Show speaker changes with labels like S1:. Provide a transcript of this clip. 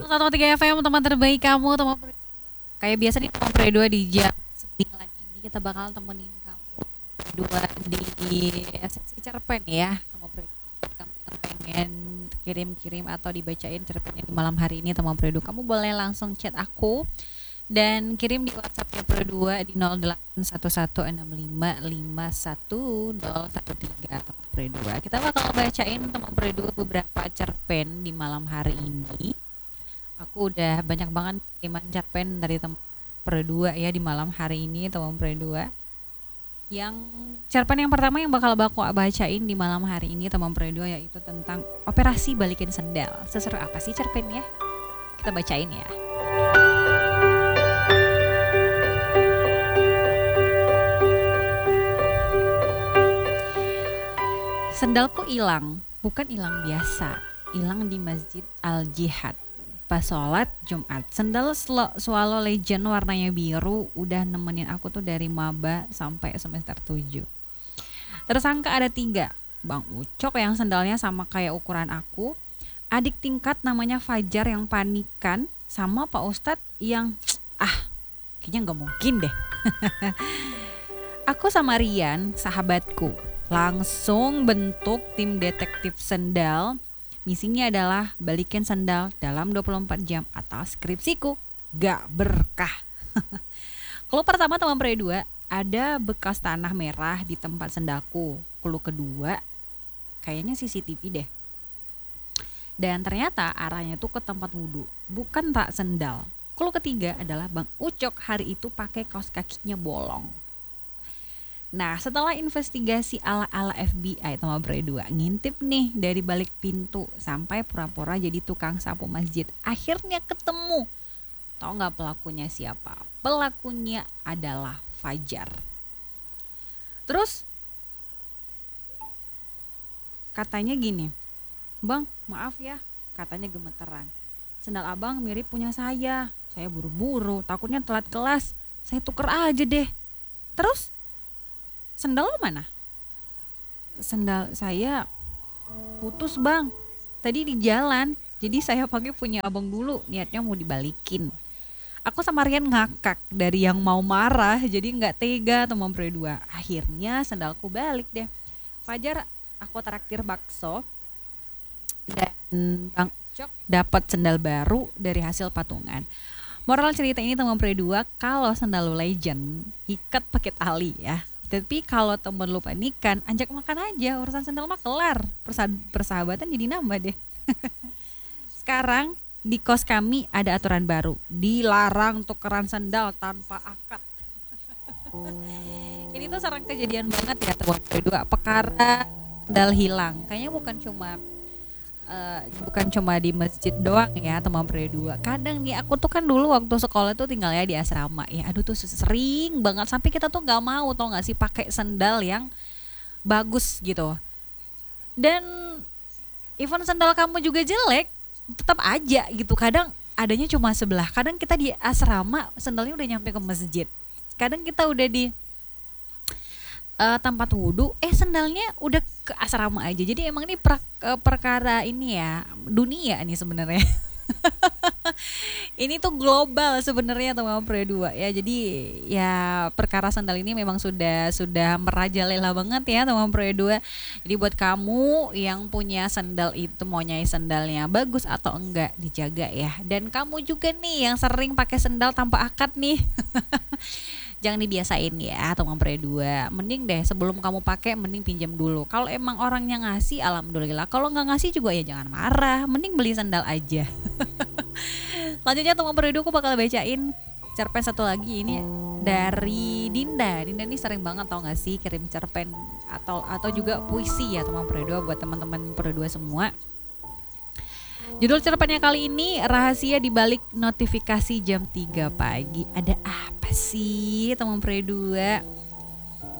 S1: 103 FM, teman terbaik kamu, teman kayak biasa nih teman pre 2 di jam 9 ini kita bakal temenin kamu dua di sesi cerpen ya. Teman pre kamu yang pengen kirim-kirim atau dibacain cerpennya di malam hari ini teman pre 2, kamu boleh langsung chat aku dan kirim di WhatsAppnya Pro 2 di 081165511013 teman Pro 2. Kita bakal bacain teman Pro 2 beberapa cerpen di malam hari ini. Aku udah banyak banget kiriman cerpen dari teman Pro 2 ya di malam hari ini teman Pro 2. Yang cerpen yang pertama yang bakal aku bacain di malam hari ini teman Pro 2 yaitu tentang operasi balikin sendal. Seseru apa sih cerpennya? Kita bacain ya. Sendalku hilang, bukan hilang biasa, hilang di Masjid Al-Jihad. Pas sholat Jumat, sendal Swallow Legend warnanya biru udah nemenin aku tuh dari maba sampai semester 7. Tersangka ada 3, Bang Ucok yang sendalnya sama kayak ukuran aku, adik tingkat namanya Fajar yang panikan, sama Pak Ustadz yang kayaknya gak mungkin deh. Aku sama Rian, sahabatku, langsung bentuk tim detektif sendal. Misinya adalah balikin sendal dalam 24 jam atas skripsiku. Gak berkah. Clue pertama teman Pre 2, ada bekas tanah merah di tempat sendalku. Clue kedua, kayaknya CCTV deh. Dan ternyata arahnya tuh ke tempat wudhu, bukan rak sendal. Clue ketiga adalah Bang Ucok hari itu pakai kaos kakinya bolong. Nah, setelah investigasi ala-ala FBI teman Pre 2, ngintip nih dari balik pintu sampai pura-pura jadi tukang sapu masjid. Akhirnya ketemu. Tahu nggak pelakunya siapa? Pelakunya adalah Fajar. Terus katanya gini, Bang, maaf ya, katanya gemeteran. Sendal abang mirip punya saya. Saya buru-buru, takutnya telat kelas. Saya tuker aja deh. Terus sendal lo mana? Sendal saya putus bang, tadi di jalan. Jadi saya pakai punya abang dulu, niatnya mau dibalikin. Aku sama Rian ngakak dari yang mau marah, jadi nggak tega teman Pre 2. Akhirnya sendalku balik deh. Fajar aku traktir bakso dan Bang Ucok dapat sendal baru dari hasil patungan. Moral cerita ini teman Pre 2, kalau sendal lo legend, ikat pakai tali ya. Tapi kalau temen lu panikan, ajak makan aja, urusan sendal mah kelar. Persahabatan jadi nambah deh. Sekarang di kos kami ada aturan baru, dilarang tukeran sendal tanpa akad. Ini tuh sering kejadian banget ya teman kedua, perkara sendal hilang. Kayaknya bukan cuma di masjid doang ya teman Pre 2. Kadang nih aku tuh kan dulu waktu sekolah tuh tinggalnya di asrama ya. Aduh tuh sering banget sampai kita tuh nggak mau, tau nggak sih, pakai sendal yang bagus gitu. Dan even sendal kamu juga jelek, tetap aja gitu. Kadang adanya cuma sebelah. Kadang kita di asrama sendalnya udah nyampe ke masjid. Kadang kita udah di tempat wudhu, sendalnya udah ke asrama aja. Jadi emang ini perkara ini ya dunia nih sebenarnya. Ini tuh global sebenarnya teman Pre 2 ya. Jadi ya perkara sandal ini memang sudah merajalela banget ya teman Pre 2. Jadi buat kamu yang punya sandal itu, mau nyai sandalnya bagus atau enggak, dijaga ya. Dan kamu juga nih yang sering pakai sandal tanpa akad nih. Jangan dibiasain ya teman Pre 2. Mending deh sebelum kamu pakai mending pinjam dulu. Kalau emang orangnya ngasih alhamdulillah. Kalau nggak ngasih juga ya jangan marah. Mending beli sandal aja. Lanjutnya teman Pre 2 aku bakal bacain cerpen satu lagi ini dari Dinda. Dinda ini sering banget tau nggak sih kirim cerpen atau juga puisi ya teman Pre 2 buat teman-teman Pre 2 semua. Judul cerpennya kali ini, rahasia dibalik notifikasi jam 3 pagi. Ada apa sih teman Pre 2?